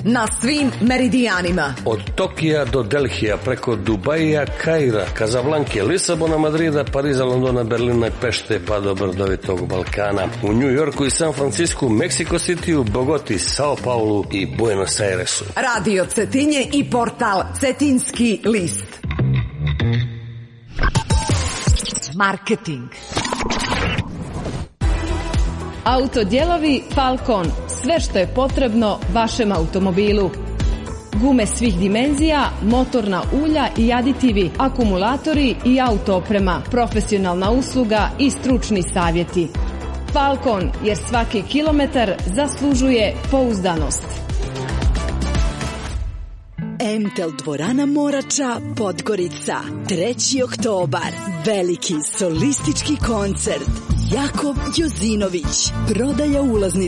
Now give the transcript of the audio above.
na svim meridijanima. Od Tokija do Delhija, preko Dubaija, Kaira, Kazablanke, Lisabona, Madrida, Pariza, Londona, Berlina, Pešte pa do brdovitog Balkana. U New Yorku i San Francisku, Meksiko Cityu, Bogoti, Sao Paulu i Buenos Airesu. Radio Cetinje i portal Cetinski list. Marketing. Autodijelovi Falcon. Sve što je potrebno vašem automobilu. Gume svih dimenzija, motorna ulja i aditivi, akumulatori i auto oprema, profesionalna usluga i stručni savjeti. Falcon, jer svaki kilometar zaslužuje pouzdanost. MTEL dvorana Morača, Podgorica. 3. oktobar. Veliki solistički koncert. Jakov Jozinović. Prodaja ulaznica